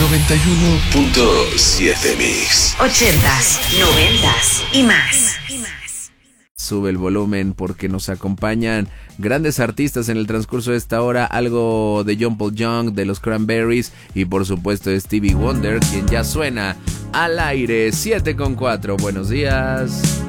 91.7 Mix. 80s, 90s y más. Sube el volumen porque nos acompañan grandes artistas en el transcurso de esta hora. Algo de John Paul Young, de los Cranberries y por supuesto de Stevie Wonder, quien ya suena al aire. 7:04. Buenos días.